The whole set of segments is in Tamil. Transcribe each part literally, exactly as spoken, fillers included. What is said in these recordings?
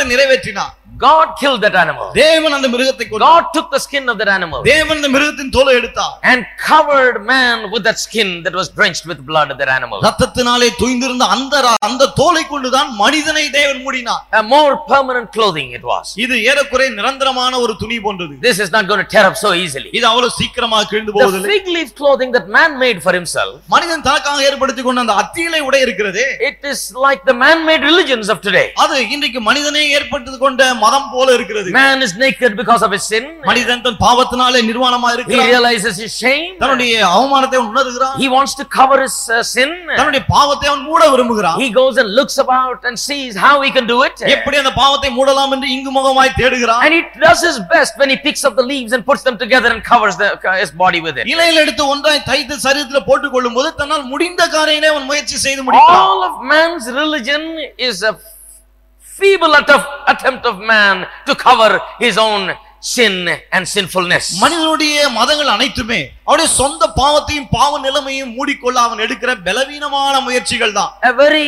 நிறைவேற்றினார். God killed that animal. தேவன் அந்த மிருகத்தை கொன்றார். God took the skin of that animal. தேவன் அந்த மிருகத்தின் தோலை எடுத்தார். And covered man with that skin that was drenched with blood of that animal. இரத்தத்தினாலே தோய்ந்திருந்த அந்த அந்த தோலை கொண்டுதான் மனிதனை தேவன் மூடினார். A more permanent clothing it was. இது ஏறக்குறைய நிரந்தரமான ஒரு துணி போன்றது. This is not going to tear up so easily. இது அவ்வளவு சீக்கிரமாக கிழிந்து போவதில்லை. The fig leaf clothing that man made for himself. மனிதன் தனக்காக ஏற்படுத்திக் கொண்ட அந்த அத்தியிலை உடை இருக்கிறதே. It is like the man-made religions of today. அது இன்றைக்கு மனிதனே ஏற்படுத்திக் கொண்ட மதம் போல இருக்கிறது. Man is naked because of his sin. மனிதன் தன் பாவத்தினாலே நிர்வாணமாக இருக்கிறான். He realizes his shame. தன்னுடைய அவமானத்தை உணர்கிறான். He wants to cover his uh, sin. தன்னுடைய பாவத்தை அவன் மூட விரும்புகிறான். He goes and looks about and sees how he can do it. எப்படி அந்த பாவத்தை மூடலாம் என்று இங்குமுகமாய் தேடுகிறான். And he does his best when he picks up the leaves and puts them together and covers the, his body with it. இலையில் எடுத்து ஒன்றாய் தைத்து சரீரத்தில் போட்டுக் கொள்ளும்போது தன்னால் முடிந்த காரியங்களை அவன் முயற்சி செய்து முடிக்கிறான். All of man's religion is a feeble attempt of man to cover his own sin and sinfulness. மனிதனுடைய மதங்கள் அனைத்துமே அவருடைய சொந்த பாவத்தையும் பாவ நிலைமையும் மூடிக்கொள்ள அவன் எடுக்கிற பலவீனமான முயற்சிகள் தான். A very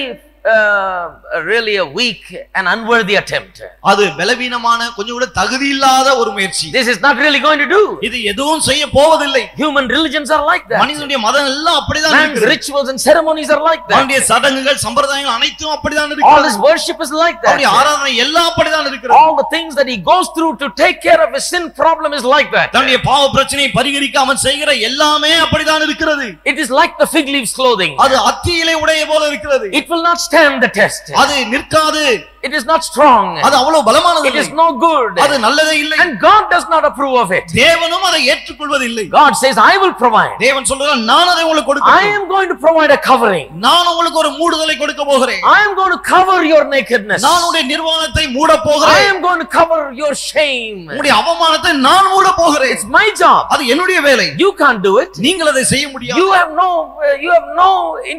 uh, really a weak and unworthy attempt. அது பலவீனமான கொஞ்சம் கூட தகுதி இல்லாத ஒரு முயற்சி. This is not really going to do. இது எதுவும் செய்ய போவதில்லை. Human religions are like that. மனிதனுடைய மதம் எல்லாம் அப்படிதான் இருக்கு. Rituals and ceremonies are like that. அவருடைய சடங்குகள் சம்பிரதாயங்கள் அனைத்தும் அப்படிதான் இருக்கு. All his worship is like that. அவருடைய ஆராதனை எல்லாம் அப்படிதான் இருக்கு. All the things that he goes through to take care of his sin problem is like that. தன்னுடைய பாவ பிரச்சனையை பரிகரிக்க அவன் செய்கிற எல்லாமே அப்படிதான் இருக்கிறது. It is like the fig leaves clothing. அது அத்தியிலை உடைய போல இருக்கிறது. It will not stand the test. அது நிற்காது. It is not strong. அது அவ்வளவு பலமானது இல்லை. It is no good. அது நல்லதே இல்லை. And God does not approve of it. தேவனும் அதை ஏற்றுக்கொள்வதில்லை. God says, I will provide. தேவன் சொல்றார், நான் அதை உங்களுக்கு கொடுக்கிறேன். I am going to provide a covering. நான் உங்களுக்கு ஒரு மூடுதலை கொடுக்க போகிறேன். I am going to cover your nakedness. நான் உங்களுடைய நிர்வாணத்தை மூட போகிறேன். I am going to cover your shame. உங்களுடைய அவமானத்தை நான் மூட போகிறேன். It's my job. அது என்னுடைய வேலை. You can't do it. நீங்கள் அதை செய்ய முடியாது. You have no you have no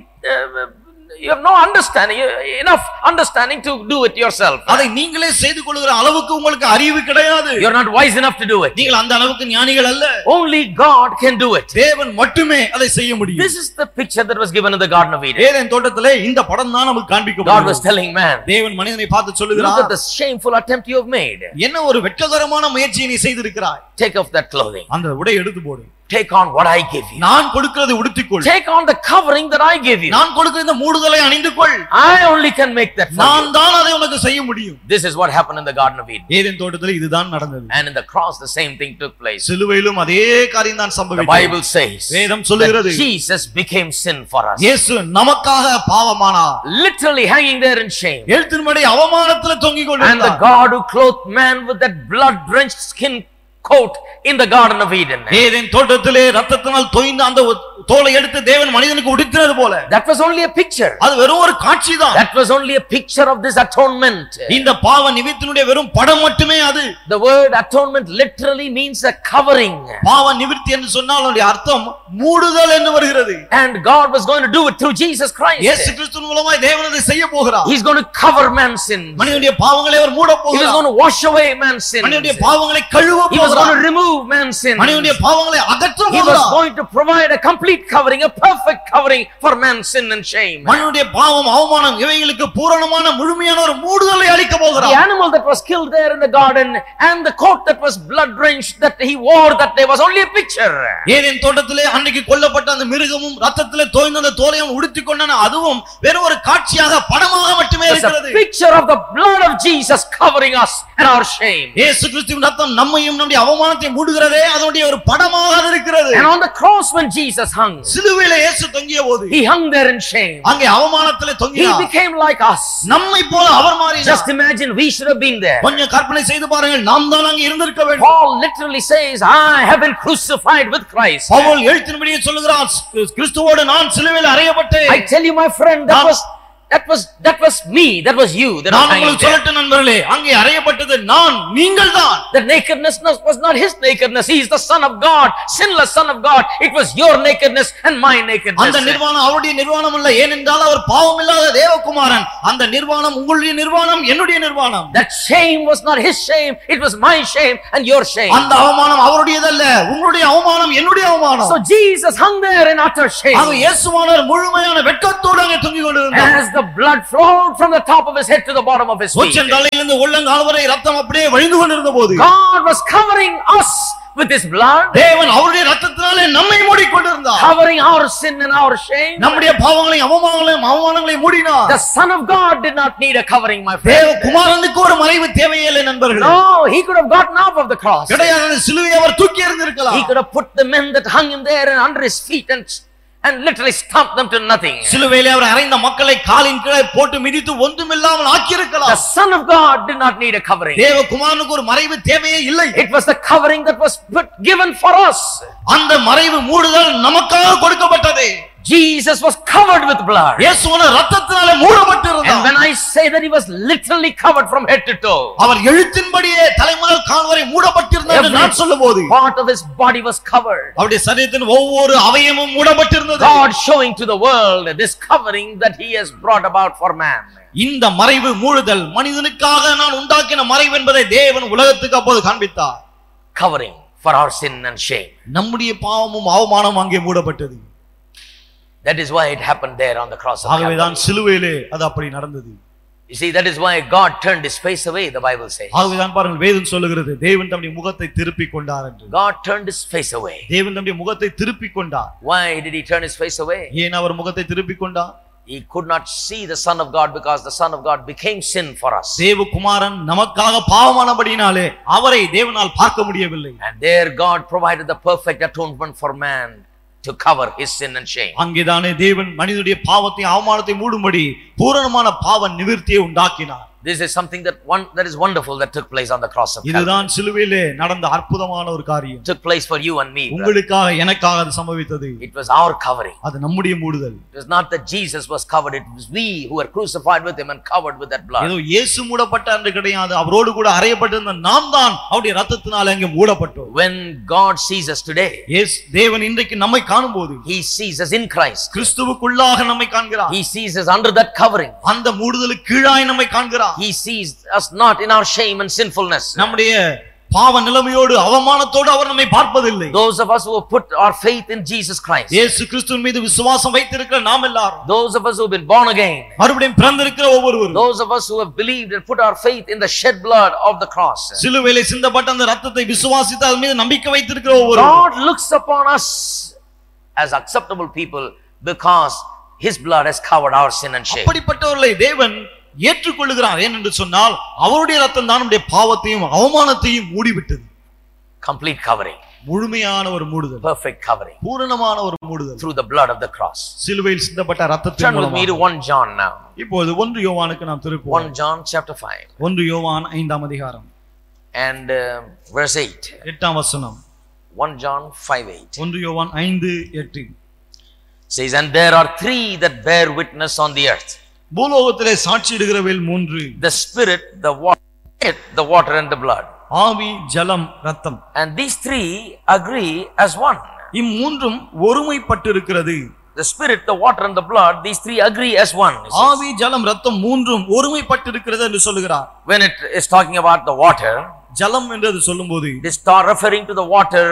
uh, you have no understanding enough understanding to do it yourself. அதை நீங்களே செய்து கொள்ளுகிற அளவுக்கு உங்களுக்கு அறிவு கிடையாது. You are not wise enough to do it. நீங்கள் அந்த அளவுக்கு ஞானிகள் அல்ல. Only God can do it. தேவன் மட்டுமே அதை செய்ய முடியும். This is the picture that was given in the Garden of Eden. Eden தோட்டத்திலே இந்த படம் தான் நமக்கு காண்பிக்கப்படுகிறது. God was telling man, தேவன் மனிதனை பார்த்து சொல்லுகிறார், look at the shameful attempt you have made. என்ன ஒரு வெட்ககரமான முயற்சியை நீ செய்திருக்கிறாய். Take off that clothing. அந்த உடை எடுத்து போடு. Take on what I give you. நான் கொடுக்கிறதை உடுத்திக்கொள். Take on the covering that I give you. நான் கொடுக்கிற இந்த மூடுதலை அணிந்து கொள். I only can make that for you. நான் தான் அதை உனக்கு செய்ய முடியும். This is what happened in the Garden of Eden. Eden தோட்டத்திலே இதுதான் நடந்தது. And in the cross the same thing took place. சிலுவையிலும் அதே காரியம் தான் சம்பவித்தது. The Bible says, வேதம் சொல்லுகிறது, Jesus became sin for us. இயேசு நமக்காக பாவமானார். Literally hanging there in shame. எழுத்தின்படி அவமானத்திலே தொங்கிக் கொண்டிருந்தார். And the God who clothed man with that blood drenched skin coat in the Garden of Eden. Eden தோட்டத்திலே இரத்தத்தினால் தோய்ந்த அந்த தோலை எடுத்து தேவன் மனிதனுக்கு உடுத்தினது போல. That was only a picture. அது வெறும் ஒரு காட்சி தான். That was only a picture of this atonement. இந்த பாவ நிவிர்த்தியினுடைய வெறும் படம் மட்டுமே அது. The word atonement literally means a covering. பாவ நிவிர்த்தி என்று சொன்னால் அதனுடைய அர்த்தம் மூடுதல் என்று வருகிறது. And God was going to do it through Jesus Christ. இயேசு கிறிஸ்து மூலமாய் தேவன் அதை செய்ய போகிறார். He's going to cover man's sins. மனிதனுடைய பாவங்களை அவர் மூட போகிறார். He was going to wash away man's sins. மனிதனுடைய பாவங்களை கழுவ போகிறார். He was going to remove man's sins. மனிதனுடைய பாவங்களை அகற்ற போகிறார். He was going to provide a complete covering, a perfect covering for man's sin and shame. மனிதனுடைய பாவம் அவமானம் இவைகளுக்கு பூரணமான முழுமையான ஒரு மூடுதலை அளிக்க போகிறார். The animal that was killed there in the garden and the coat that was blood drenched that he wore that day was only a picture. Eden தோட்டத்திலே அன்னைக்கு கொல்லப்பட்ட அந்த மிருகமும் இரத்தத்திலே தோய்ந்த அந்த தோலையும் உடுத்திக் கொண்டான அதுவும் வெறும் ஒரு காட்சியாக படமாக மட்டுமே இருக்கிறது. It's a picture of the blood of Jesus covering us and our shame. இயேசு கிறிஸ்துவின் இரத்தம் நம்மையும் நம்முடைய அவமானத்தை மூடுகிறதே அதனுடைய ஒரு படமாக இருக்கிறது. And on the cross when Jesus hung, சிலுவையிலே இயேசு தொங்கியபோது he hung there in shame. அங்கே அவமானத்திலே தொங்கினார். He became like us. நம்மை போல அவர் மாறினார். Just imagine we should have been there. கொஞ்சம் கற்பனை செய்து பாருங்கள், நாம் தான் அங்கே இருந்திருக்க வேண்டும். Paul literally says, I have been crucified with Christ. Pavul எழுத்தின்படியே சொல்கிறார், கிறிஸ்துவோடு நான் சிலுவையில் அறையப்பட்டேன். I tell you my friend, that was That was that was me, that was you. That நான் உங்களுக்கு சொல்லட்ட நண்பர்களே, அங்கே அறையப்பட்டது நான், நீங்கள் தான். The nakedness was not his nakedness. He is the son of God, sinless son of God. It was your nakedness and my nakedness. அந்த நிர்வாணம் அவருடைய நிர்வாணம் அல்ல, ஏனென்றால் அவர் பாவமில்லாத தேவகுமாரன். அந்த நிர்வாணம் உங்களுடைய நிர்வாணம், என்னுடைய நிர்வாணம். That shame was not his shame, it was my shame and your shame. அந்த அவமானம் அவருடையதல்ல, உங்களுடைய அவமானம் என்னுடைய அவமானம். So Jesus hung there in utter shame. அவர் இயேசுவானவர் முழுமையான வெட்கத்தோடு அங்கே தொங்கிக் கொண்டிருந்தார். As the the blood flowed from the top of his head to the bottom of his feet. உச்சந்தலையிலிருந்து உள்ளங்கால் வரை ரத்தம் அப்படியே வழிந்து கொண்டிருந்த போது God was covering us with his blood. தேவன் அவருடைய இரத்தத்தினாலே நம்மை மூடிக்கொண்டிருந்தார். Covering our sin and our shame. நம்முடைய பாவங்களையும் அவமானங்களையும் அவமானங்களையும் மூடினார். The Son of God did not need a covering, my friend. தேவ குமாரனுக்கு ஒரு மறைவு தேவையில்லை நண்பர்களே. No, he could have gotten off of the cross. கிடையாது, சிலுவையை அவர் தூக்கி எறிந்திருக்கலாம். He could have put the men that hung him there and under his feet and and literally stomped them to nothing. சிலுவையிலே அவர் அறைந்த மக்களை காலின் கீழே போட்டு மிதித்து ஒன்றுமில்லாமல் ஆக்கியிருக்கலாம். The Son of God did not need a covering. தேவ குமாரனுக்கு ஒரு மறைவு தேவையே இல்லை. It was the covering that was put, given for us. அந்த மறைவு மூடுதல் நமக்காக கொடுக்கப்பட்டது. Jesus was covered with blood. இயேசுவின் இரத்தத்தினாலே மூடப்பட்டிருந்தார். And when I say that he was literally covered from head to toe, அவர் எழுத்தின்படியே தலைமுதல் கால் வரை மூடப்பட்டிருந்தார் என்று நான் சொல்லும்போது part of his body was covered. அவருடைய சரீரத்தின் ஒவ்வொரு அவயவமும் மூடப்பட்டிருந்தது. God showing to the world this covering that he has brought about for man. இந்த மறைவு மூடுதல் மனிதனுக்காக நான் உண்டாக்கின மறைவு என்பதை தேவன் உலகத்துக்கு அப்போது காண்பித்தார். Covering for our sin and shame. நம்முடைய பாவமும் அவமானமும் அங்கே மூடப்பட்டது. That is why it happened there on the cross of ஆகவே தான் Calvary. சிலுவையிலே அது அப்படி நடந்தது. You see, that is why God turned his face away, the Bible says. ஆகவே தான் பாருங்கள் வேதம் சொல்லுகிறது தேவன் தம்முடைய முகத்தை திருப்பிக் கொண்டார் என்று. God turned his face away. தேவன் தம்முடைய முகத்தை திருப்பிக் கொண்டார். Why did he turn his face away? ஏன் அவர் முகத்தை திருப்பிக் கொண்டார்? He could not see the Son of God because the Son of God became sin for us. தேவகுமாரன் நமக்காக பாவமானபடியினாலே அவரை தேவனால் பார்க்க முடியவில்லை. And there God provided the perfect atonement for man to cover his sin and shame. அங்கேதானே தேவன் மனிதனுடைய பாவத்தை அவமானத்தை மூடும்படி பூரணமான பாவ நிவிர்த்தியை உண்டாக்கினார். This is something that one that is wonderful that took place on the cross of Calvary. இதுதான் சிலுவையிலே நடந்த அற்புதமான ஒரு காரியம். Took place for you and me. உங்களுக்காக எனக்காக அது சம்பவித்தது. It was our covering. அது நம்முடைய மூடுதல். It was not that Jesus was covered, it was we who were crucified with him and covered with that blood. ஏதோ இயேசு மூடப்பட்டார் என்று கிடையாது, அவரோடு கூட அறையப்பட்டிருந்த நாம் தான் அவருடைய இரத்தத்தினாலே அங்கே மூடப்பட்டோம். When God sees us today, இயேசு தேவன் இன்றைக்கு நம்மை காணும்போது he sees us in Christ. கிறிஸ்துவுக்குள்ளாக நம்மை காண்கிறார். He sees us under that covering. அந்த மூடுதலுக்கு கீழாய் நம்மை காண்கிறார். He sees us not in our shame and sinfulness. நம்முடைய பாவ நிலைமையோடு அவமானத்தோடு அவர் நம்மை பார்ப்பதில்லை. Those of us who have put our faith in Jesus Christ, இயேசு கிறிஸ்துவின் மீது விசுவாசம் வைத்திருக்கிற நாம் எல்லாரும், those of us who have been born again, மறுபடியும் பிறந்திருக்கிற ஒவ்வொருவரும், those of us who have believed and put our faith in the shed blood of the cross, சிலுவையிலே சிந்தப்பட்ட அந்த இரத்தத்தை விசுவாசித்து அதன் மீது நம்பிக்கை வைத்திருக்கிற ஒவ்வொருவரும், God looks upon us as acceptable people because his blood has covered our sin and shame. அப்படிப்பட்டவர்களை தேவன் ஏற்றுக்கொள்கிறார். ஏன் என்று சொன்னால் அவருடைய இரத்தம் தான் நம்முடைய பாவத்தையும் அவமானத்தையும் மூடிவிட்டது. Complete covering, முழுமையான ஒரு மூடுதல், perfect covering பூரணமான ஒரு மூடுதல் through the blood of the cross. சிலுவையில் சிந்தப்பட்ட இரத்தத்தின் Turn with me to மூலமாக. First John now. இப்போது ஒன்று யோவானுக்கு நாம் திருப்புவோம். First John chapter five ஒன்று யோவான் ஐந்தாம் அதிகாரம் and uh, verse eight. எட்டாம் வசனம். First John five eight ஒன்று யோவான் ஐந்து எட்டு says, and there are three that bear witness on the earth, பூலோகத்திலே சாட்சியிடுகிறவைகள் மூன்று, the spirit, the water, the water and the blood. ஆவி, ஜலம், ரத்தம். And these three agree as one. இம்மூன்றும் ஒருமைப்பட்டிருக்கிறது. The spirit, the water and the blood, these three agree as one. ஆவி, ஜலம், ரத்தம் மூன்றும் ஒருமைப்பட்டிருக்கிறது என்று சொல்லுகிறார். When it is talking about the water, ஜலம் என்று சொல்லும்போது it is referring to the water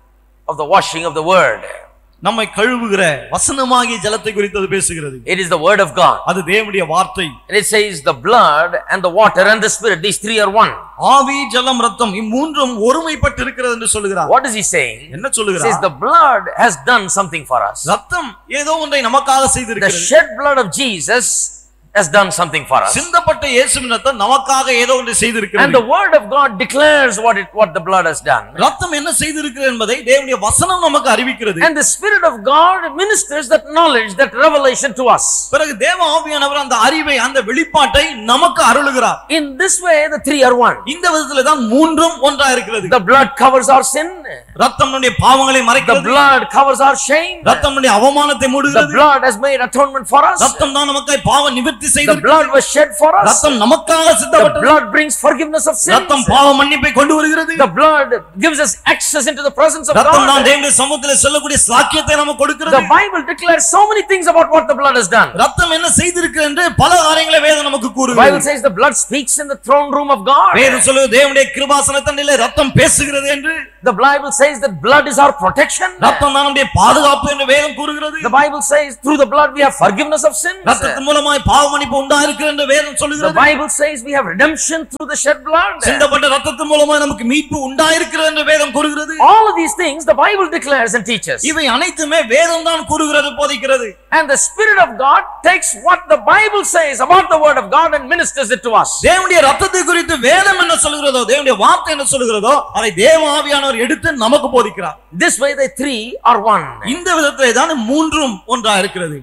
of the washing of the word. நம்மை கழுவுகிற வசனமாகிய ஜலத்தை குறித்து அது பேசுகிறது. It is the word of God. அது தேவனுடைய வார்த்தை. And it says the blood and the water and the spirit, these three are one. ஆவி, ஜலம், ரத்தம் இம்மூன்றும் ஒருமைப்பட்டிருக்கிறது என்று சொல்லுகிறார். What is he saying? என்ன He சொல்லுகிறார்? says the blood has done something for us. ரத்தம் ஏதோ ஒன்றை நமக்காக The செய்திருக்கிறது. shed blood of Jesus has done something for us. சிந்தப்பட்ட இயேசுவின் ரத்தம் நமக்காக ஏதோ ஒன்றை And செய்திருக்கிறது. the word of God declares what it what the blood has done. ரத்தம் என்ன செய்திருக்கிறது என்பதை தேவனுடைய வசனம் நமக்கு அறிவிக்கிறது. And the spirit of God ministers that knowledge, that revelation to us. பிறகு தேவ ஆவியானவர் அந்த அறிவை அந்த வெளிப்பாட்டை நமக்கு அருளுகிறார். In this way the three are one. இந்த விதத்திலே தான் மூன்றும் ஒன்றா இருக்கிறது. The blood covers our sin. ரத்தம் நம்முடைய பாவங்களை The மறைக்கிறது. blood covers our shame. ரத்தம் நம்முடைய அவமானத்தை The மூடுகிறது. blood has made atonement for us. ரத்தம் தான் நமக்காக பாவ நிவர்த்தி The செய்திருக்கிறது. blood was shed for us. ரத்தம் நமக்காக The சிந்தப்பட்டது. blood brings forgiveness of sins. ரத்தம் பாவ மன்னிப்பை கொண்டு வருகிறது. The blood gives us access into the presence of ரத்தம் தான் God. தேவனுடைய சமூகத்திலே சொல்லக்கூடிய சாக்கியத்தை நமக்கு கொடுக்கிறது. The Bible declares so many things about what the blood has done. ரத்தம் என்ன செய்திருக்கிறது என்று பல காரியங்களை வேதம் நமக்கு The Bible கூறுகிறது. says the blood speaks in the throne room of God. வேதம் சொல்லுகிறது தேவனுடைய கிருபாசனத்திலே ரத்தம் பேசுகிறது என்று. The Bible says that blood is our protection. ரத்தம் தான் நம்முடைய பாதுகாப்பு என்று வேதம் கூறுகிறது. The Bible says through the blood we have forgiveness of sins. ரத்தத்தின் மூலமாய் பாவ பாவமன்னிப்பு உண்டாயிருக்கிறது என்று வேதம் The சொல்லுகிறது. Bible says we have redemption through the shed blood. சிந்தப்பட்ட இரத்தத்தின் மூலமாக நமக்கு மீட்பு உண்டாயிருக்கிறது என்று வேதம் கூறுகிறது. All of these things the Bible declares and teaches. இவை அனைத்துமே வேதம் தான் கூறுகிறது, போதிக்கிறது. And the Spirit of God takes what the Bible says about the Word of God and ministers it to us. தேவனுடைய இரத்தத்தை குறித்து வேதம் என்ன சொல்கிறதோ, தேவனுடைய வார்த்தை என்ன சொல்கிறதோ, அதை தேவ ஆவியானவர் எடுத்து நமக்கு போதிக்கிறார். This way the three are one. இந்த விதத்திலே தான் மூன்றும் ஒன்றா இருக்கிறது.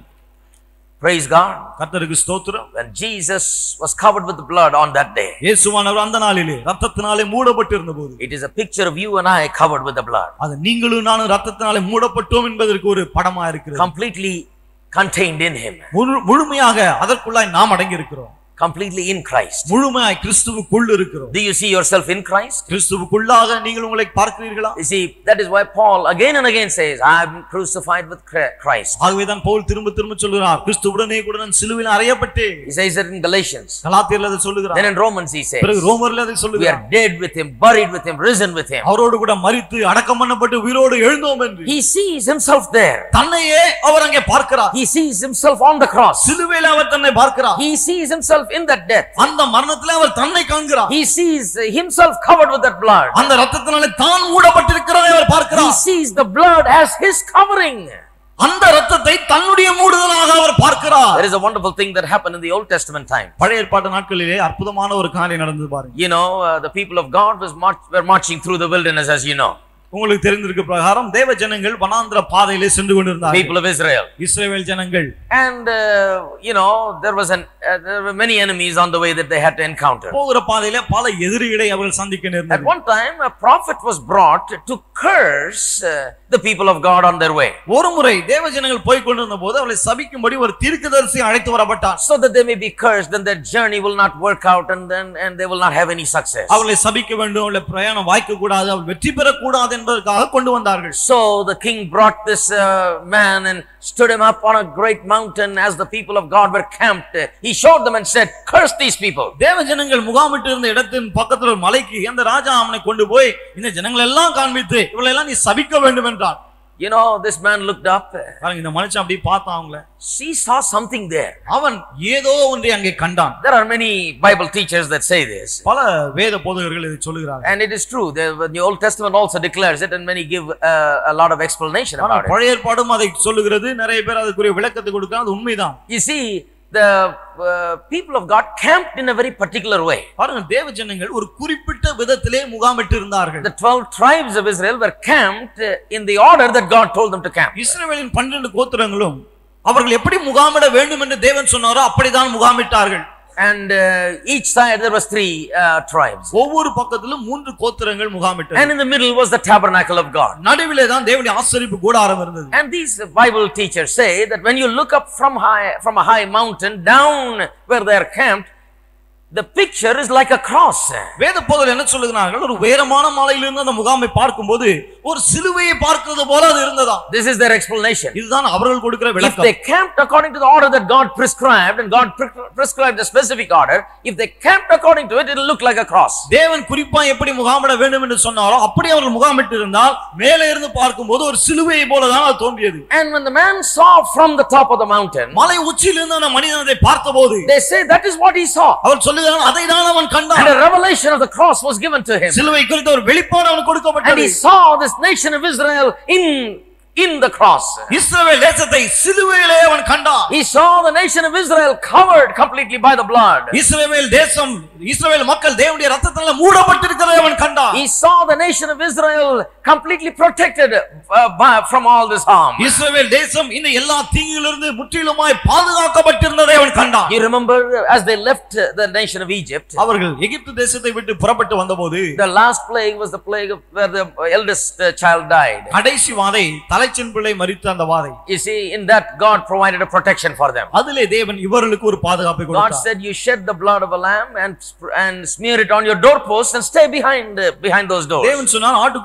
Praise God. கர்த்தருக்கு ஸ்தோத்திரம். When Jesus was covered with the blood on that day, இயேசுவானவர் அந்த நாளிலே இரத்தத்தினாலே மூடப்பட்டிருந்த போது, it is a picture of you and I covered with the blood. அது நீங்களும் நானும் இரத்தத்தினாலே மூடப்பட்டோம் என்பதற்கு ஒரு படமா இருக்கிறது. Completely contained in Him. முழுமையாக அதற்குள்ளாய் நாம் அடங்கி இருக்கிறோம். Completely in Christ. முழுமையாய் கிறிஸ்துவுக்குள் இருக்கிறோம். Do you see yourself in Christ? கிறிஸ்துவுக்குள்ளாக நீங்கள் உங்களை பார்க்கிறீர்களா? You see, that is why Paul again and again says, I am crucified with Christ. ஆகவே தான் பவுல் திரும்ப திரும்ப சொல்கிறார், கிறிஸ்துவுடனே கூட நான் சிலுவையில் அறையப்பட்டேன். He says that in Galatians. கலாத்தியர்ல அதை சொல்லுகிறார். Then in Romans he says, பிறகு ரோமர்ல அதை we சொல்லுகிறார். are dead with Him, buried with Him, risen with Him. அவரோடு கூட மரித்து அடக்கம் பண்ணப்பட்டு உயிரோடு எழுந்தோம் என்று He sees himself there. தன்னையே அவர் அங்கே பார்க்கிறார். He sees himself on the cross. சிலுவையில் அவர் தன்னை பார்க்கிறார். He sees himself in that death. அந்த மரணத்திலே அவர் தன்னை காண்கிறார். He sees himself covered with that blood. அந்த இரத்தத்தினாலே தான் மூடப்பட்டிருக்கிறதை அவர் He பார்க்கிறார். sees the blood as his covering. அந்த இரத்தத்தை தன்னுடைய மூடுதலாக அவர் பார்க்கிறார். There is a wonderful thing that happened in the Old Testament time. பழைய ஏற்பாட்டு நாட்களிலே அற்புதமான ஒரு காரியம் நடந்தது பாருங்க. You know, uh, the people of God was march- were marching through the wilderness, as you know. உங்களுக்கு தெரிந்திருக்க பிரகாரம் தேவ ஜனங்கள் வனாந்திர பாதையிலே சென்று கொண்டிருந்தார்கள். People of Israel. இஸ்ரவேல் ஜனங்கள். And uh, you know, there was an uh, there were many enemies on the way that they had to encounter. போகிற பாதையிலே பல எதிரிகளை அவர்கள் சந்திக்க At நேர்ந்தது. one time a prophet was brought to curse uh, the people of God on their way, ஒரு முறை தேவ ஜனங்கள் போய் கொண்டிருந்த போது அவளை சபிக்கும்படி ஒரு தீர்க்கதரிசி அழைத்து வரப்பட்டார். so that they may be cursed, then their journey will not work out, and then and they will not have any success. அவளை சபிக்க வேண்டும், அவளை பிரயாணம் வாய்க்க கூடாது, அவள் வெற்றி பெற கூடாது என்பதற்காக கொண்டு வந்தார்கள். So the king brought this uh, man and stood him up on a great mountain as the people of God were camped. He showed them and said, curse these people. தேவ ஜனங்கள் முகாமிட்டு இருந்த இடத்தின் பக்கத்துல ஒரு மலைக்கு அந்த ராஜா அவனை கொண்டு போய் இந்த ஜனங்கள் எல்லாம் காண்பித்து இவளை எல்லாம் நீ சபிக்க வேண்டும் என்றான். You know, this man looked up. பாருங்க, இந்த மனுஷன் அப்படி பார்த்தான் அவங்கள. He saw something there. அவன் ஏதோ ஒன்றை அங்கே கண்டான். There are many Bible teachers that say this. பல வேத போதகர்கள் இதை சொல்லுகிறார்கள். And it is true. The, the Old Testament also declares it, and many give uh, a lot of explanation about it. பழைய ஏற்பாடும் அதை சொல்லுகிறது. நிறைய பேர் அதுக்குரிய விளக்கத்தை கொடுக்கிறாங்க. அது உண்மைதான். You see, the uh, people of God camped in a very particular way. பாருங்க, தேவ ஜனங்கள் ஒரு குறிப்பிட்ட விதத்திலே முகாமிட்டு இருந்தார்கள். The twelve tribes of Israel were camped in the order that God told them to camp. இஸ்ரவேலின் பன்னிரண்டு கோத்திரங்களும் அவர்கள் எப்படி முகாமிட வேண்டும் என்று தேவன் சொன்னாரோ அப்படிதான் முகாமிட்டார்கள். And uh, each side there was three uh, tribes. ஒவ்வொரு பக்கத்திலும் மூன்று கோத்திரங்கள் முகாமிட்டது. And in the middle was the tabernacle of God. நடுவிலே தான் தேவனுடைய ஆசரிப்பு கூடாரம் இருந்தது. And these Bible teachers say that when you look up from high from a high mountain down where they are camped, the picture is like a cross. வேத போதகர்கள் என்ன சொல்லுகிறார்கள்? ஒரு உயரமான மலையிலிருந்து அந்த முகாமை பார்க்கும்போது ஒரு சிலுவையை பார்க்கிறது போல அது இருந்ததா. This is their explanation. இதுதான் அவர்கள் கொடுக்கிற If விளக்கம். they camped according to the order that God prescribed, and God pre- prescribed a specific order, if they camped according to it, it will look like a cross. தேவன் குறிப்பா எப்படி முகாமிட வேண்டும் என்று சொன்னாரோ அப்படி அவர்கள் முகாமிட்டு இருந்தால் மேலே இருந்து பார்க்கும்போது ஒரு சிலுவையை போல தான் அது தோன்றியது. And when the man saw from the top of the mountain, மலை உச்சியிலிருந்து அந்த மனிதன் அதை பார்த்தபோது they say that is what he saw. அவர் சொல்லுகிறார், அதை தான் அவன் கண்டான். And a revelation of the cross was given to him. சிலுவை குறித்த ஒரு வெளிப்பாடு அவனுக்கு And கொடுக்கப்பட்டது. he saw this nation of Israel in in the cross. இஸ்ரவேல் தேசத்தை சிலுவையிலே அவன் கண்டான். He saw the nation of Israel covered completely by the blood. இஸ்ரவேல் தேசம், இஸ்ரவேல் மக்கள் தேவனுடைய இரத்தத்தால் மூடப்பட்டிருக்கிறதை அவன் கண்டான். He saw the nation of Israel completely protected uh, by, from all this harm. இஸ்ரவேல் தேசம் இந்த எல்லா தீங்கிலிருந்து முற்றிலுமாய் பாதுகாக்கப்பட்டிருந்ததை அவன் கண்டான். You remember as they left the nation of Egypt, அவர்கள் எகிப்து தேசத்தை விட்டு புறப்பட்டு வந்தபோது the last plague was the plague of where the eldest uh, child died. கடைசி வாதை தலைச்சன் பிள்ளை மரித்த அந்த வாதை. You see, in that God provided a protection for them. அதிலே தேவன் இவர்களுக்கு ஒரு பாதுகாப்பை God கொடுத்தார். said, you shed the blood of a lamb and and smear it on your doorposts and stay behind uh, behind those doors. தேவன் சொன்னார், ஆட்டுக்குட்டியை கொன்று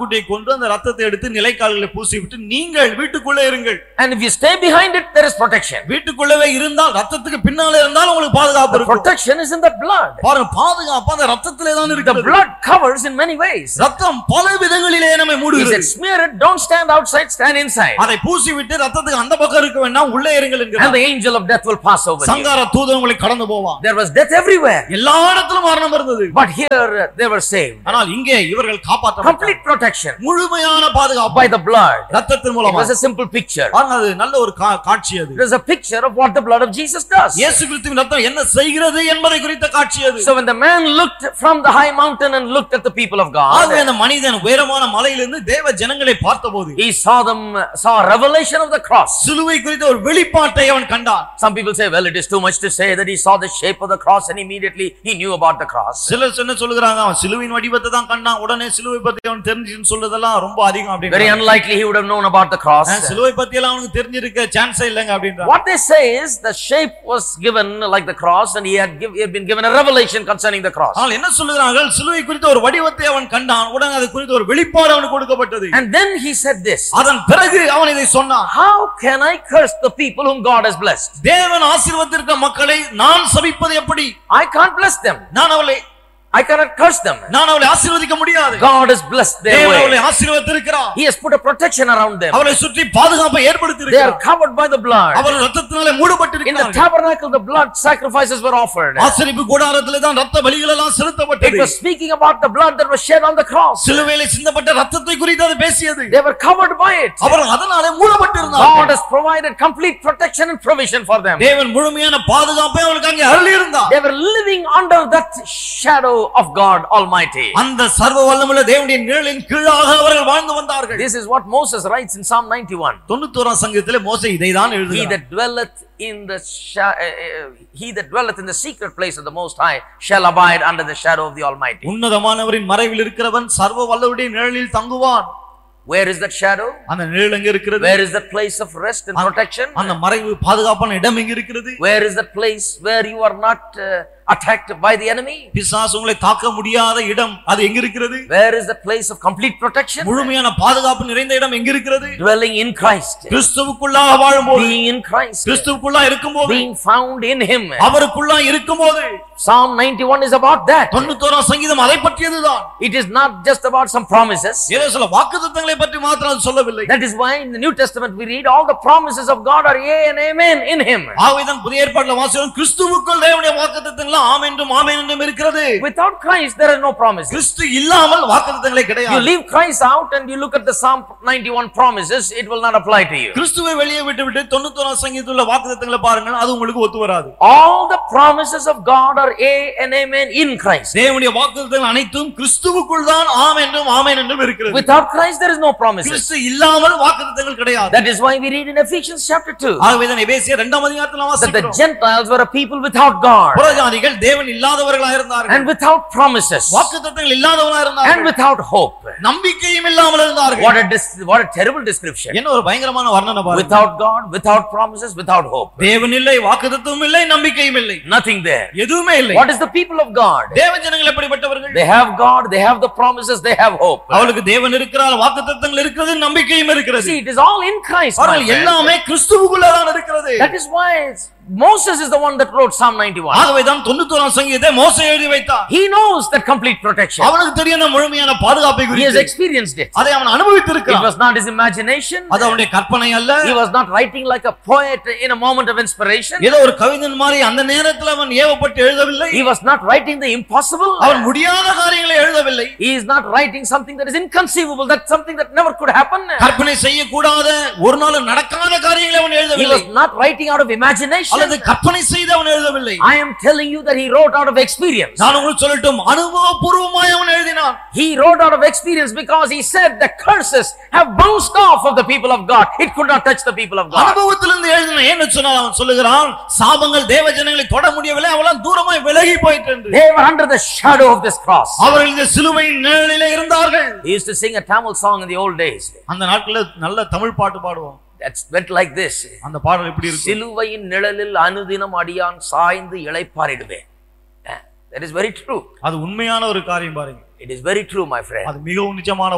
விட்டு அந்த ரத்தத்தை எடுத்து நிலைக்கால்களை பூசி விட்டு நீங்கள் வீட்டுக்குள்ளே இருங்கள். And if you stay behind it, there is protection. வீட்டுக்குள்ளவே இருந்தால் ரத்தத்துக்கு பின்னாலே இருந்தால் உங்களுக்கு பாதுகாப்பு The இருக்கும். protection is in the blood. பாருங்க, பாதுகாப்பு அந்த ரத்தத்திலே தான் The இருக்குது. blood covers in many ways. ரத்தம் பல விதங்களிலே நம்மை He மூடுகிறது. said, smear it, don't stand outside, stand inside. அதை பூசி விட்டு ரத்தத்துக்கு அந்த பக்கம் இருக்க வேண்டாம், உள்ளே இருங்கள் And என்கிறார். the angel of death will pass over you. சங்கார தூதன் உங்களை கடந்து போவான். There was death everywhere. எல்லா இடத்திலும் மரணம் இருந்தது. But here uh, they were saved. ஆனால் இங்கே இவர்கள் காப்பாற்றப்பட்டார்கள். Complete protection முழுமையான பாதுகாப்பு by the blood. ரத்தத்தின் It மூலமா. was a simple picture. பாருங்க, அது நல்ல ஒரு கா- காட்சி அது. It was a picture of what the blood of Jesus does. இயேசு கிறிஸ்துவின் ரத்தம் என்ன செய்கிறது என்பதை குறித்த காட்சி அது. So when the man looked from the high mountain and looked at the people of God, ஆகவே அந்த மனிதன் உயரமான மலையிலிருந்து தேவ ஜனங்களை பார்த்தபோது he saw them, saw a revelation of the cross. சிலுவை குறித்த ஒரு வெளிப்பாட்டை அவன் கண்டான். Some people say, well, it is too much to say that he saw the shape of the cross and immediately he knew about the cross. சிலர் என்ன சொல்லுகிறாங்க, அவன் சிலுவையின் வடிவத்தை தான் கண்டான், உடனே சிலுவை பத்தி அவன் தெரிஞ்சுன்னு சொல்றதெல்லாம் ரொம்ப அதிகம் Very அப்படின்னு. unlikely he would have known about the cross. சிலுவை பத்தி எல்லாம் அவனுக்கு தெரிஞ்சிருக்க சான்ஸே இல்லைங்க அப்படின்றான். What they say is the shape was given like the cross and he had, give, he had been given a revelation concerning the cross. ஆனால் என்ன சொல்லுகிறார்கள், சிலுவை குறித்த ஒரு வடிவத்தை அவன் கண்டான், உடனே அது குறித்த ஒரு வெளிப்பாடு அவனுக்கு கொடுக்கப்பட்டது. And then he said this, அதன் பிறகு அவன் இதை சொன்னான், how can I curse the people whom God has blessed? தேவன் ஆசீர்வதித்திருக்கிற மக்களை நான் சபிப்பது எப்படி? I can't bless them. நான் அவளை I cannot curse them. நான் அவளை ஆசீர்வதிக்க முடியாது. God has blessed their தேவன் அவளை way. ஆசீர்வதித்திருக்கிறார். He has put a protection around them. அவளை சுற்றி பாதுகாப்பை They ஏற்படுத்தியிருக்கிறார். are covered by the blood. அவர்கள் ரத்தத்தினாலே In the மூடப்பட்டிருக்கிறார்கள். tabernacle, the blood sacrifices were offered. ஆசரிப்பு கூடாரத்திலே தான் ரத்த பலிகள் எல்லாம் It செலுத்தப்பட்டது. was speaking about the blood that was shed on the cross. சிலுவையிலே சிந்தப்பட்ட ரத்தத்தை குறித்து அது பேசியது. They were covered by it. அவர்கள் அதனாலே God மூடப்பட்டிருந்தார்கள். has provided complete protection and provision for them. தேவன் முழுமையான பாதுகாப்பை அவர்களுக்கு அங்கே அருளி இருந்தார். They were living under that shadow of God Almighty. அந்த சர்வ வல்லமையுள்ள தேவனுடைய நிழலின் கீழாக அவர்கள் வாழ்ந்து வந்தார்கள். This is what Moses writes in Psalm ninety-one. தொண்ணூத்தோராம் சங்கீதத்திலே மோசே இதைதான் He எழுதுகிறார். that dwelleth in the sha- uh, uh, he that dwelleth in the secret place of the Most High shall abide under the shadow of the Almighty. உன்னதமானவரின் மறைவில் இருக்கிறவன் சர்வ வல்லவருடைய நிழலில் தங்குவான். Where is that shadow? அந்த நிழல் எங்க இருக்கிறது? Where is that place of rest and protection? அந்த மறைவு பாதுகாப்பான இடம் எங்க இருக்கிறது? Where is that place where you are not uh, attacked by the enemy? பிசாசு உங்களை தாக்க முடியாத இடம் அது எங்க இருக்கிறது? Where is the place of complete protection? முழுமையான பாதுகாப்பு நிறைந்த இடம் எங்க இருக்கிறது? Dwelling in Christ, கிறிஸ்துவுக்குள்ளாக வாழும்போது, being in Christ, கிறிஸ்துவுக்குள்ளா இருக்கும்போது, being found in Him. அவருக்குள்ளா இருக்கும்போது. Psalm ninety-one is about that. தொண்ணூத்தோராம் சங்கீதம் அதை பற்றியதுதான். It is not just about some promises. ஏதோ சில வாக்குத்தத்தங்களை பற்றி மாத்திரம் அது சொல்லவில்லை. That is why in the New Testament we read all the promises of God are yea and amen in Him. ஆகவேதான் புதிய ஏற்பாட்டில் வாசிக்கிறோம், கிறிஸ்துவுக்குள் தேவனுடைய வாக்குத்தத்தங்கள் ஆம் என்றும் ஆமென் என்றும் இருக்கிறது. Without Christ there are no promises. கிறிஸ்து இல்லாமல் வாக்குத்தத்தங்களே You கிடையாது. leave Christ out and you look at the Psalm ninety-one promises, it will not apply to you. கிறிஸ்துவை வெளியே விட்டுவிட்டு தொண்ணூத்தோராம் சங்கீதத்தில் உள்ள வாக்குத்தத்தங்களை பாருங்கள், அது உங்களுக்கு ஒத்து வராது. All the promises of God are yea and amen in Christ. தேவனுடைய வாக்குத்தத்தங்கள் அனைத்தும் கிறிஸ்துவுக்குள் தான் ஆம் என்றும் ஆமென் என்றும் இருக்கிறது. Without Christ there is no promises. கிறிஸ்து இல்லாமல் வாக்குத்தத்தங்கள் கிடையாது. That is why we read in Ephesians chapter two ஆகவேதான் எபேசியர் இரண்டாம் அதிகாரத்தில் நாம் that the வாசிக்கிறோம், Gentiles were a people without God புறஜாதிகள் தேவன் இல்லாதவர்களாக இருந்தார்கள், and without promises வாக்குத்தத்தங்கள் இல்லாதவர்களாக and இருந்தார்கள், without hope. நம்பிக்கையும் இல்லாமல் இருந்தார்கள். What a dis- what a terrible description. என்ன ஒரு பயங்கரமான வர்ணனை பாருங்க. Without God, without promises, without hope. தேவன் இல்லை, வாக்குத்தத்தமும் இல்லை, நம்பிக்கையும் இல்லை, Nothing there. எதுவுமே இல்லை. What is the people of God? தேவ ஜனங்கள் எப்படிப்பட்டவர்கள்? They have God, they have the promises, they have hope. அவளுக்கு தேவன் இருக்கிறார், வாக்குத்தத்தங்கள் இருக்கிறது, நம்பிக்கையும் இருக்கிறது. See, it is all in Christ. my அவர்கள் friend. எல்லாமே கிறிஸ்துவுக்குள்ளே தான் இருக்கிறது. That is why it's- Moses is the one that wrote Psalm ninety-one. ஆகவேதான் தொண்ணூத்தோராம் சங்கீதத்தை மோசே எழுதி வைத்தார். He knows that complete protection. அவனுக்கு தெரியும் அந்த முழுமையான பாதுகாப்பை He has குறித்து. experienced it. அதை அவன் It அனுபவித்திருக்கிறான். was not his imagination. அது அவனுடைய கற்பனை அல்ல. He was not writing like a poet in a moment of inspiration. ஏதோ ஒரு கவிஞன் மாதிரி அந்த நேரத்தில் அவன் ஏவப்பட்டு எழுதவில்லை. He was not writing the impossible. அவன் முடியாத காரியங்களை எழுதவில்லை. He is not writing something that is inconceivable, that's something that never could happen. கற்பனை செய்யக்கூடாத ஒரு நாள் நடக்காத காரியங்களை அவன் He எழுதவில்லை. was not writing out of imagination. அல்லது கற்பனை செய்து அவன் எழுதவில்லை. I am telling you that he wrote out of experience. நான் உங்களுக்கு சொல்லட்டும், அனுபவபூர்வமாய் அவன் எழுதினான். He wrote out of experience because he said the curses have bounced off of the people of God. It could not touch the people of God. அனுபவத்திலிருந்து எழுதினான். ஏன்னு சொன்னால் அவன் சொல்லுகிறான், சாபங்கள் தேவ ஜனங்களை தொட முடியவில்லை, அவளால் தூரமாய் விலகி போயிற்று என்று. They were under the shadow of this cross. அவர்கள் இந்த சிலுவையின் நிழலிலே இருந்தார்கள். He used to sing a Tamil song in the old days. அந்த நாட்களில் நல்ல தமிழ் பாட்டு பாடுவோம். That went like this. அந்த பாடல் எப்படி இருக்கு? சிலுவையின் நிழலில் அனுதினம் அடியான் சாய்ந்து இளைப்பாறிடுவேன். That is very true. அது உண்மையான ஒரு காரியம் பாருங்க. It is very true, my friend. அது மிகவும் நிஜமான ஒன்று.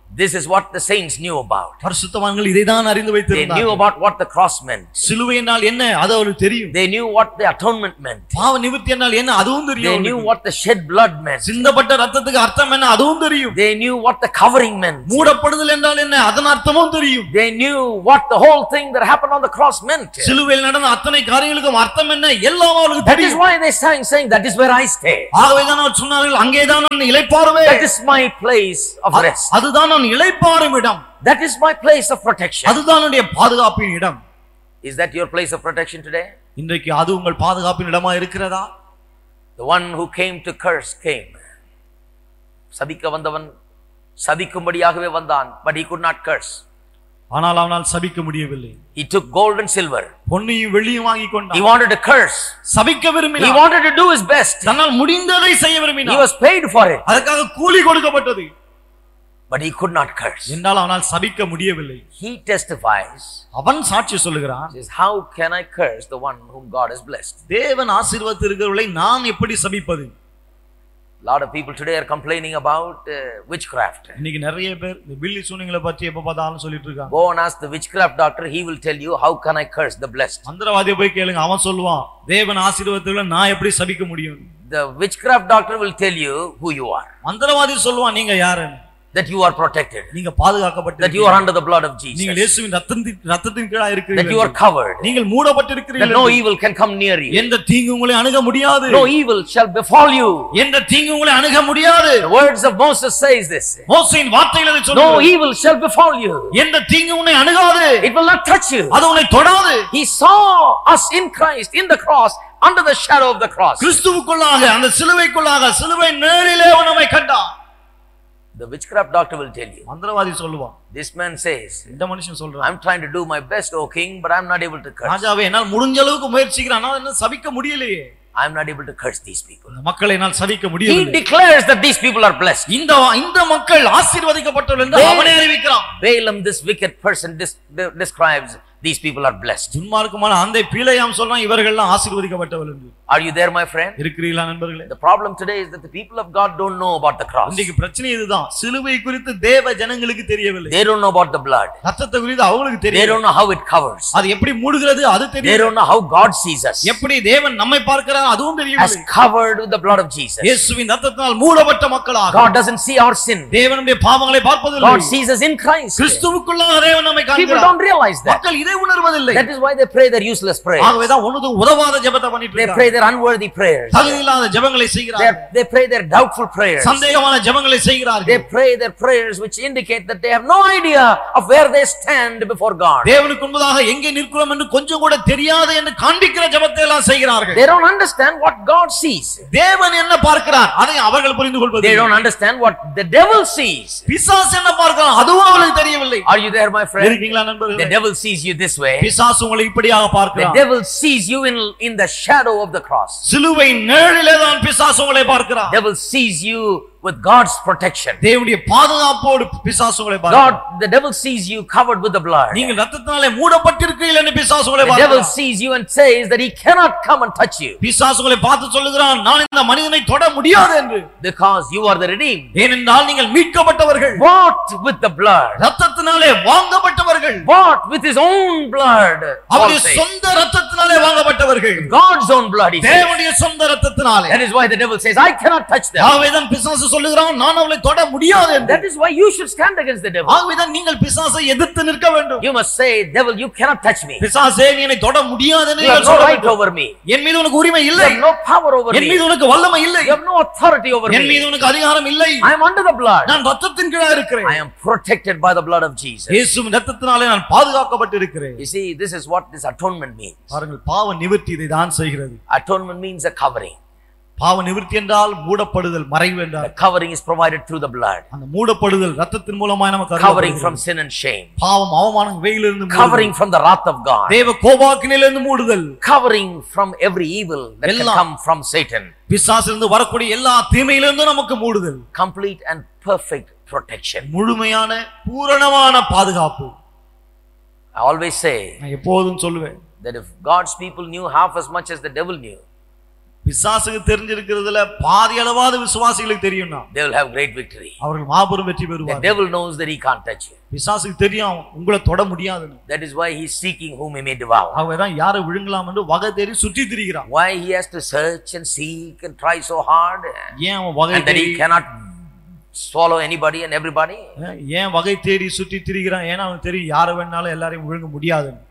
This is what the saints knew about. பரிசுத்தவான்கள் இதைதான் அறிந்து They வைத்திருந்தார்கள். knew about what the cross meant. சிலுவை என்றால் என்ன அது அவருக்கு தெரியும். They knew what the atonement meant. பாவ நிவர்த்தி என்றால் என்ன அதுவும் தெரியும். They knew what the shed blood meant. சிந்தப்பட்ட இரத்தத்துக்கு அர்த்தம் என்ன அதுவும் தெரியும். They knew what the covering meant. மூடப்படுதல் என்றால் என்ன அதன் அர்த்தமும் தெரியும். They knew what the whole thing that happened on the cross meant. சிலுவையில் நடந்த அத்தனை காரியங்களுக்கும் அர்த்தம் என்ன எல்லாம் அவருக்கு That is தெரியும். why they sang saying that is where I stay. ஆகவேதான் அவர் சொன்னார்கள் அங்கேதான் நான் இளைப்பாறுவேன். That is my place of rest. அதுதான் நான் இளைப்பாறும் இடம். That is my place of protection. அதுதான் என்னுடைய பாதுகாப்பின் இடம். Is that your place of protection today? இன்றைக்கு அது உங்கள் பாதுகாப்பின் இடமா இருக்கிறதா? The one who came to curse came. சபிக்க வந்தவன் சபிக்கும்படியாகவே வந்தான், but he could not curse. ஆனால் அவனால் சபிக்க முடியவில்லை. He took gold and silver. பொன்னையும் வெள்ளியும் வாங்கி கொண்டான். He wanted to curse. சபிக்க விரும்பினான். He wanted to do his best. தன்னால் முடிந்ததை செய்ய விரும்பினான். He was paid for it. அதற்காக கூலி கொடுக்கப்பட்டது. But he could not curse. என்றால் அவனால் சபிக்க முடியவில்லை. He testifies. அவன் சாட்சி சொல்லுகிறான். Says, how can I curse the one whom God has blessed? தேவன் ஆசீர்வதித்திருக்கிறவர்களை நான் எப்படி சபிப்பது? A lot of people today are complaining about uh, witchcraft. இன்னைக்கு நிறைய பேர் இந்த பில்லி சூனியங்களை பத்தி எப்ப பார்த்தாலும் சொல்லிட்டு இருக்காங்க. Go and ask the witchcraft doctor, he will tell you how can I curse the blessed. மந்திரவாதியை போய் கேளுங்க, அவன் சொல்லுவான் தேவன் ஆசீர்வதித்தவர்களை நான் எப்படி சபிக்க முடியும்? The witchcraft doctor will tell you who you are. மந்திரவாதி சொல்லுவான் நீங்க யாருன்னு. That you are protected. நீங்க பாதுகாக்கப்பட்டு That you are under the blood of Jesus. நீங்கள் இயேசுவின் இரத்தத்தின் இரத்தத்தின் கீழ இருக்கிறீர்கள். That you are covered. நீங்கள் மூடப்பட்டிருக்கிறீர்கள். That no evil can come near you. எந்த தீங்கு உங்களை அணுக முடியாது. No evil shall befall you. எந்த தீங்கு உங்களை அணுக முடியாது. The words of Moses says this. மோசேயின் வார்த்தைகள் அதை சொல்லுது. No evil shall befall you. எந்த தீங்கு உன்னை அணுகாது. It will not touch you. அது உன்னை தொடாது. He saw us in Christ in the cross under the shadow of the cross. கிறிஸ்துவுக்குள்ளாக அந்த சிலுவைக்குள்ளாக சிலுவை நிழலிலே நம்மை கண்டான். The witchcraft doctor will tell you. மந்திரவாதி சொல்லுவான். This man says, இந்த மனுஷன் சொல்றான், I'm trying to do my best, O king, but I'm not able to curse. ராஜாவே என்னால் முடிஞ்ச அளவுக்கு முயற்சிக்கிறேன், ஆனா என்ன சபிக்க முடியலையே. I'm not able to curse these people. மக்களை என்னால் சபிக்க He முடியவில்லை. declares that these people are blessed. இந்த இந்த மக்கள் ஆசீர்வதிக்கப்பட்டவர்கள் என்று அவனே அறிவிக்கிறான். Balaam, this wicked person, this describes these people are blessed. துன்மார்க்கமான அந்த பிழையாம் சொல்றான் இவர்கள் எல்லாம் ஆசீர்வதிக்கப்பட்டவர்கள் என்று. Are you there, my friend? இருக்கிறீர்களா நண்பர்களே? The problem today is that the people of God don't know about the cross. இன்னைக்கு பிரச்சனை இதுதான். சிலுவை குறித்து தேவ ஜனங்களுக்கு தெரியவில்லை. They don't know about the blood. இரத்தத்தை குறித்து அவங்களுக்கு தெரியல. They don't know how it covers. அது எப்படி மூடுகிறது அது தெரியல. They don't know how God sees us. எப்படி தேவன் நம்மை பார்க்கிறார் அதுவும் தெரியவில்லை. As covered with the blood of Jesus. இயேசுவின் இரத்தத்தால் மூடப்பட்ட மக்களாக. God doesn't see our sin. தேவனுடைய பாவங்களை பார்ப்பதில்லை. God sees us in Christ. கிறிஸ்துவுக்குள்ளாக தேவன் நம்மை People காண்கிறார். don't realize that. மக்கள் இதை உணர்வதில்லை. That is why they pray their useless prayers. ஆகவே தான் ஒண்ணுது உதவாத ஜெபத்தை பண்ணிட்டு They இருக்காங்க. pray their unworthy prayers. தகுதியில்லாத ஜெபங்களை செய்கிறார்கள். They pray their doubtful prayers. சந்தேகமான ஜெபங்களை They செய்கிறார்கள். pray their prayers which indicate that they have no idea of where they stand before God. தேவனுக்கு முன்பதாக எங்கே நிற்கிறோம் என்று கொஞ்சம் கூட தெரியாது என்று காண்பிக்கிற ஜெபத்தை எல்லாம் செய்கிறார்கள். They don't understand what God sees. தேவன் என்ன பார்க்கிறார் அதை அவர்கள் புரிந்து They கொள்வதில்லை. don't understand what the devil sees. பிசாசு என்ன பார்க்கிறான் அதுவும் அவர்களுக்கு தெரியவில்லை. Are you there, my friend? இருக்கீங்களா நண்பர்களே? The devil sees you this way. பிசாசு உங்களை இப்படியாக The பார்க்கிறான். devil sees you in in the shadow of the cross. சிலுவை நிழலிலே தான் பிசாசு உங்களை பார்க்கிறான். Devil sees you with God's protection. தேவனுடைய பாதுகாப்போடு பிசாசு உங்களை God, பார்க்கிறான். the devil sees you covered with the blood. நீங்கள் இரத்தத்தினாலே மூடப்பட்டிருக்கிறீர்கள் என்று பிசாசு உங்களை The devil பார்க்கிறான். sees you and says that he cannot come and touch you பிசாசு உங்களை பார்த்து சொல்லுகிறான் நான் இந்த மனிதனை தொட முடியாது என்று. because you are the redeemed. ஏனென்றால் நீங்கள் மீட்கப்பட்டவர்கள். Bought with the blood. இரத்தத்தினாலே வாங்கப்பட்டவர்கள். Bought with his own blood. அவருடைய சொந்த இரத்தத்தினாலே வாங்கப்பட்டவர்கள். God's own blood. He says. தேவனுடைய சொந்த இரத்தத்தினாலே. That is why the devil says, I cannot touch them. ஆகவேதான் பிசாசு சொல்லுகிறான் நான் அவளை தொட முடியாது என்று. That is why you should stand against the devil. ஆகவேதான் நீங்கள் பிசாசை எதிர்த்து நிற்க வேண்டும். You must say, devil, you cannot touch me. பிசாசே நீ என்னை தொட முடியாது என்று You have no சொல்ல right வேண்டும். over me. என் மீது உனக்கு உரிமை You இல்லை. have no power over N me. மீது உனக்கு வல்லமை இல்லை. You have no authority over என் மீது me. உனக்கு அதிகாரம் இல்லை. I am under the blood. நான் இரத்தத்தின் கீழே இருக்கிறேன். I am protected by the blood of Jesus. இயேசுவின் இரத்தத்தினாலே நான் பாதுகாக்கப்பட்டிருக்கிறேன். You see, this is what this atonement means. பாருங்கள் பாவ நிவர்த்தி இதை தான் செய்கிறது. Atonement means a covering. பாவ நிவர்த்தி என்றால் மூடப்படுதல் மறைவு The என்றால் covering is provided through the blood. அந்த மூடப்படுதல் இரத்தத்தின் மூலமாய் நமக்கு Covering from sin and shame. பாவம் அவமானம் இவையிலிருந்து Covering from the wrath of God. தேவ கோபாக்கினிலிருந்து மூடுதல். Covering from every evil that can எல்லாம். come from Satan. பிசாசிலிருந்து வரக்கூடிய எல்லா தீமையிலிருந்து நமக்கு மூடுதல். Complete and perfect protection. முழுமையான பூரணமான பாதுகாப்பு. I always say நான் எப்போதும் சொல்லுவேன் that if God's people knew half as much as the devil knew, பிசாசுக்கு தெரிஞ்சிருக்கிறதுல பாதி அளவாத விசுவாசிகளுக்கு தெரியும்னா they will have great victory. அவர்கள் மாபெரும் வெற்றி The பெறுவார்கள். devil knows that he can't touch you. பிசாசுக்கு தெரியும் உங்களை தொட முடியாதுன்னு. That is why he is seeking whom he may devour. அவதான் யாரை விழுங்கலாம் என்று வகை தேடி சுற்றி திரிகிறான். Why he has to search and seek and try so hard, ஏன் அவன் வகை and that தேடி he cannot swallow anybody and everybody? ஏன் வகை தேடி சுற்றி திரிகிறான்? ஏன்னா அவனுக்கு தெரியும் யாரை வேணாலும் எல்லாரையும் விழுங்க முடியாதுன்னு.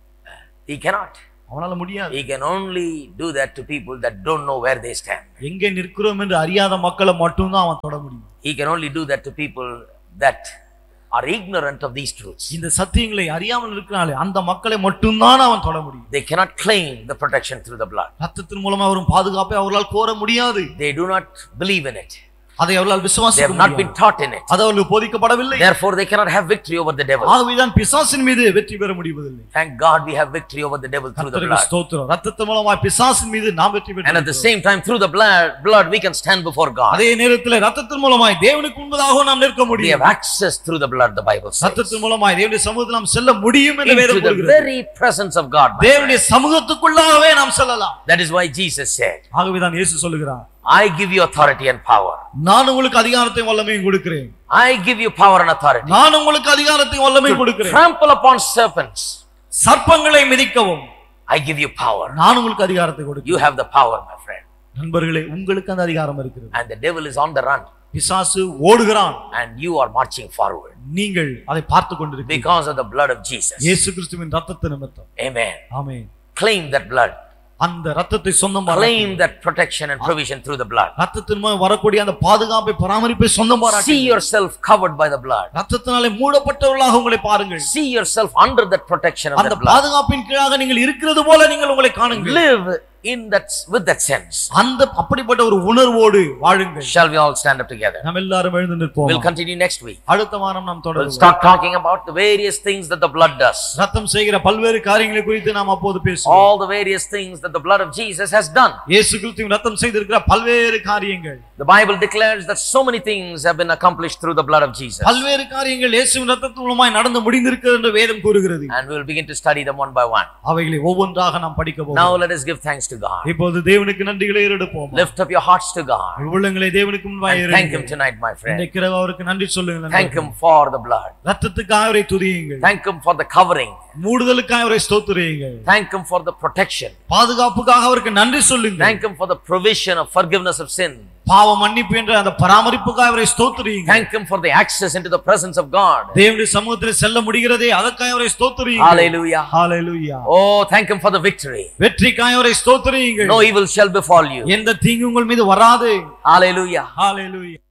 He cannot. அவனால முடியாது. He can only do that to people that don't know where they stand. எங்கே நிற்கிறோம் என்று அறியாத மக்களை மட்டும்தான் அவன் தொட முடியும். He can only do that to people that are ignorant of these truths. இந்த சத்தியங்களை அறியாமல் இருக்கிறானே அந்த மக்களை மட்டும்தான் அவன் தொட முடியும். They cannot claim the protection through the blood. ரத்தத்தின் மூலமா வரும் பாதுகாப்பை அவர்களால் கோர முடியாது. They do not believe in it. அதை அவர்களால் They விசுவாசிக்க have not முடியாது. been taught in it. அது அவர்களுக்கு போதிக்கப்படவில்லை. Therefore they cannot have victory over the devil. ஆகவேதான் பிசாசின் மீது வெற்றி பெற முடிவதில்லை. Thank God we have victory over the devil through the கர்த்தருக்கு blood. ஸ்தோத்திரம். ரத்தத்தின் மூலமா பிசாசின் மீது நாம் வெற்றி And at the பெற்றோம். same time through the blood blood we can stand before God. அதே நேரத்தில் ரத்தத்தின் மூலமாய் தேவனுக்கு முன்பதாக நாம் நிற்க We have முடியும். access through the blood, the Bible says. ரத்தத்தின் மூலமாய் தேவனுடைய சமூகத்தில் நாம் செல்ல முடியும் என்று Into வேதம் the கூறுகிறது. very presence of God. தேவனுடைய சமூகத்துக்குள்ளாகவே நாம் செல்லலாம். That is why Jesus said, ஆகவேதான் இயேசு சொல்லுகிறார், I give you authority and power. நான் உங்களுக்கு அதிகாரத்தையும் வல்லமையும் கொடுக்கிறேன். I give you power and authority நான் உங்களுக்கு அதிகாரத்தையும் வல்லமையும் to கொடுக்கிறேன். trample upon serpents. சர்ப்பங்களை மிதிக்கவும் I give you power. நான் உங்களுக்கு அதிகாரத்தை கொடுக்கிறேன். You have the power, my friend. நண்பர்களே, உங்களுக்கு அந்த அதிகாரம் இருக்கிறது. And the devil is on the run பிசாசு ஓடுகிறான், and you are marching forward நீங்கள் அதை பார்த்து கொண்டிருக்கிறீர்கள். because of the blood of Jesus. இயேசு கிறிஸ்துவின் ரத்தத்தின் நிமித்தம். Amen. Amen. Claim that blood. அந்த ரத்தத்தை சொந்தமாக Claim that protection and provision through the blood. ரத்தத்தின் மூலம் வரக்கூடிய அந்த பாதுகாப்பை பராமரிப்பை சொந்தமாக See yourself covered by the blood. ரத்தத்தினாலே மூடப்பட்டவர்களாக உங்களை பாருங்கள். See yourself under that protection of அந்த that blood. பாதுகாப்பின் கீழாக நீங்கள் இருக்கிறது போல நீங்கள் உங்களை காணுங்கள். Live in that with that sense. அந்த அப்படிப்பட்ட ஒரு உணர்வோடு வாழுங்கள். Shall we all stand up together? நாம் எல்லாரும் எழுந்து நிற்போம். We'll continue next week. அடுத்த வாரம் நாம் We'll தொடருவோம். start talking about the various things that the blood does. ரத்தம் செய்கிற பல்வேறு காரியங்களை குறித்து நாம் அப்போது பேசுவோம். All the various things that the blood of Jesus has done. இயேசு கிறிஸ்துவின் ரத்தம் செய்திருக்கிற பல்வேறு காரியங்கள். The Bible declares that so many things have been accomplished through the blood of Jesus. பல்வேறு காரியங்கள் இயேசுவின் ரத்தத்தின் மூலமாய் நடந்து முடிந்திருக்கிறது என்று வேதம் கூறுகிறது. And we'll begin to study them one by one. அவைகளை ஒவ்வொன்றாக நாம் படிக்க போகிறோம். Now let us give thanks to God. இப்போது தேவனுக்கு நன்றிகளை ஏறெடுப்போம். Lift up your hearts to God. உள்ளங்களை தேவனுக்கு முன்பாக And thank Him tonight, my friend. இன்றைக்கு இரவு அவருக்கு நன்றி சொல்லுங்கள். Thank Him for the blood. ரத்தத்துக்காக அவரை துதியுங்கள். Thank Him for the covering. மூடுதலுக்காக அவரை ஸ்தோத்திரியுங்கள். Thank Him for the protection. பாதுகாப்புக்காக அவருக்கு நன்றி சொல்லுங்கள். Thank Him for the provision of forgiveness of sin. பாவ மன்னிப்பு என்ற அந்த பராமரிப்புக்காக அவரை ஸ்தோத்திரியுங்கள். Thank Him for the access into the presence of God. தேவனுடைய சமூகத்தில் செல்ல முடிகிறதே அதற்காக அவரை ஸ்தோத்திரியுங்கள். Hallelujah. Hallelujah. Oh, thank Him for the victory. வெற்றிக்காக அவரை ஸ்தோத்திரியுங்கள். No evil shall befall you. எந்த தீங்கு உங்கள் மீது வராது. Hallelujah. ஹalleluya.